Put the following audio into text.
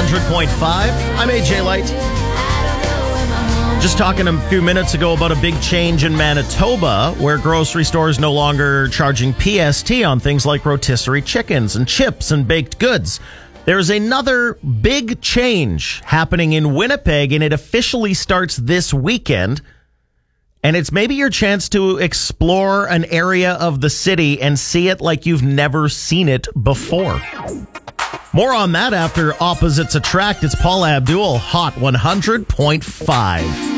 100.5. I'm AJ Light. Just talking a few minutes ago about a big change in Manitoba, where grocery stores no longer charging PST on things like rotisserie chickens and chips and baked goods. There's another big change happening in Winnipeg, and it officially starts this weekend. And it's maybe your chance to explore an area of the city and see it like you've never seen it before. More on that after Opposites Attract. It's Paula Abdul, Hot 100.5.